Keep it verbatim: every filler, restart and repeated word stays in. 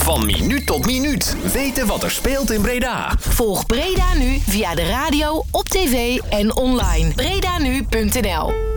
Van minuut tot minuut. Weten wat er speelt in Breda. Volg Breda Nu via de radio, op tv en online. Bredanu punt n l